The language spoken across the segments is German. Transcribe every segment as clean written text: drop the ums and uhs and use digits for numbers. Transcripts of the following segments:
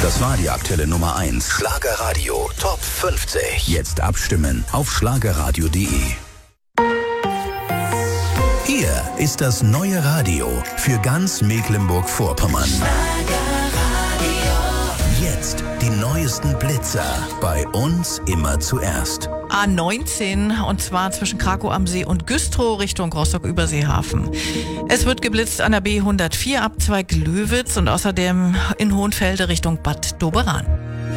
Das war die aktuelle Nummer 1. Schlagerradio Top 50. Jetzt abstimmen auf schlagerradio.de. Hier ist das neue Radio für ganz Mecklenburg-Vorpommern. Jetzt die neuesten Blitzer. Bei uns immer zuerst. A19, und zwar zwischen Krakow am See und Güstrow Richtung Rostock-Überseehafen. Es wird geblitzt an der B104 Abzweig Löwitz und außerdem in Hohenfelde Richtung Bad Doberan.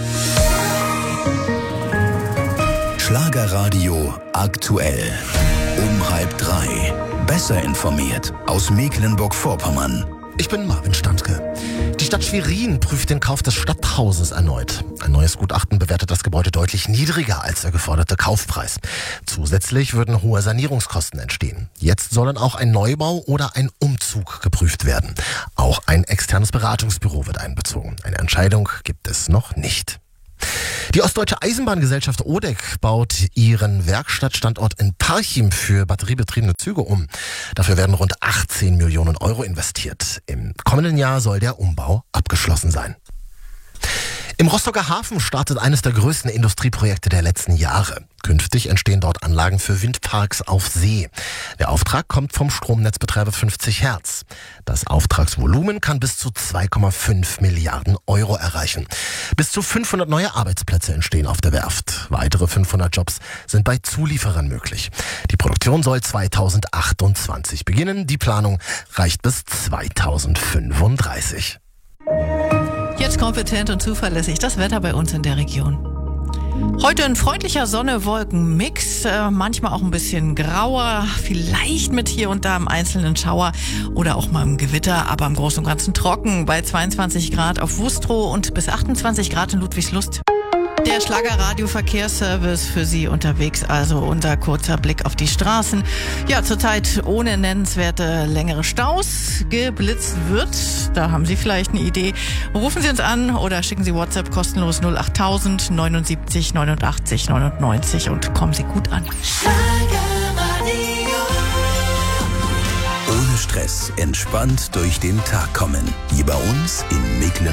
Schlagerradio aktuell. Um 2:30. Besser informiert aus Mecklenburg-Vorpommern. Ich bin Marvin Standke. Die Stadt Schwerin prüft den Kauf des Stadthauses erneut. Ein neues Gutachten bewertet das Gebäude deutlich niedriger als der geforderte Kaufpreis. Zusätzlich würden hohe Sanierungskosten entstehen. Jetzt sollen auch ein Neubau oder ein Umzug geprüft werden. Auch ein externes Beratungsbüro wird einbezogen. Eine Entscheidung gibt es noch nicht. Die Ostdeutsche Eisenbahngesellschaft ODEC baut ihren Werkstattstandort in Parchim für batteriebetriebene Züge um. Dafür werden rund 18 Millionen Euro investiert. Im kommenden Jahr soll der Umbau abgeschlossen sein. Im Rostocker Hafen startet eines der größten Industrieprojekte der letzten Jahre. Künftig entstehen dort Anlagen für Windparks auf See. Der Auftrag kommt vom Stromnetzbetreiber 50 Hertz. Das Auftragsvolumen kann bis zu 2,5 Milliarden Euro erreichen. Bis zu 500 neue Arbeitsplätze entstehen auf der Werft. Weitere 500 Jobs sind bei Zulieferern möglich. Die Produktion soll 2028 beginnen. Die Planung reicht bis 2035. Jetzt kompetent und zuverlässig das Wetter bei uns in der Region. Heute ein freundlicher Sonne-Wolken-Mix, manchmal auch ein bisschen grauer, vielleicht mit hier und da einem einzelnen Schauer oder auch mal einem Gewitter, aber im Großen und Ganzen trocken bei 22 Grad auf Wustrow und bis 28 Grad in Ludwigslust. Der Schlagerradio-Verkehrsservice für Sie unterwegs, also unser kurzer Blick auf die Straßen. Ja, zurzeit ohne nennenswerte längere Staus. Geblitzt wird, da haben Sie vielleicht eine Idee. Rufen Sie uns an oder schicken Sie WhatsApp kostenlos 08000 79 89 99 und kommen Sie gut an. Ohne Stress, entspannt durch den Tag kommen. Hier bei uns in Mecklenburg.